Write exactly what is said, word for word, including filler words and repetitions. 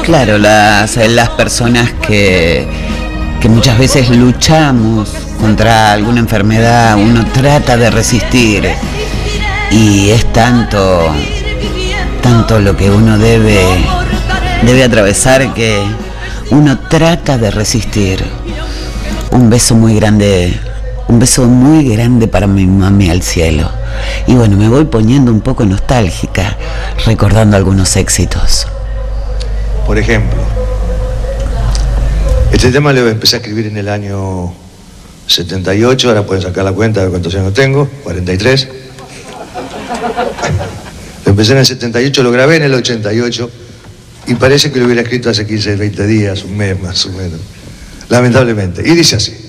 Claro, las, las personas que, que muchas veces luchamos contra alguna enfermedad, uno trata de resistir y es tanto, tanto lo que uno debe, debe atravesar que uno trata de resistir. Un beso muy grande, un beso muy grande para mi mami al cielo. Y bueno, me voy poniendo un poco nostálgica, recordando algunos éxitos. Por ejemplo, este tema lo empecé a escribir en el año setenta y ocho, ahora pueden sacar la cuenta de cuántos años tengo, cuarenta y tres. Lo empecé en el setenta y ocho, lo grabé en el ochenta y ocho y parece que lo hubiera escrito hace quince, veinte días, un mes más o menos, lamentablemente. Y dice así.